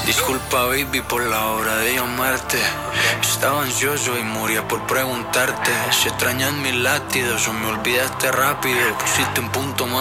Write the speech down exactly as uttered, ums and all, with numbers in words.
Disculpa, baby, por la hora de llamarte. Estaba ansioso y moría por preguntarte si extrañas mis latidos o me olvidaste rápido. Pusiste un punto más